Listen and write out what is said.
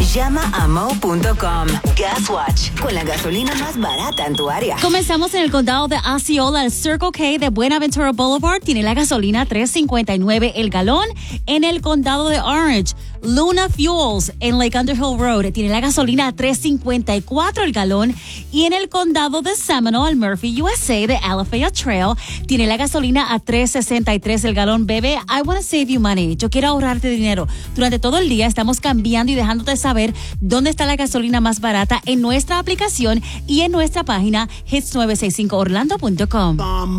llama a mo.com. Gas Watch, con la gasolina más barata en tu área. Comenzamos en el condado de Osceola. El Circle K de Buenaventura Boulevard tiene la gasolina $3.59 el galón. En el condado de Orange, Luna Fuels en Lake Underhill Road tiene la gasolina $3.54 el galón. Y en el condado de Seminole, el Murphy USA de Alafaya Trail tiene la gasolina a $3.63 el galón. Bebé, I want to save you money. Yo quiero ahorrarte dinero. Durante todo el día estamos cambiando y dejándote saber dónde está la gasolina más barata en nuestra aplicación y en nuestra página hits965orlando.com.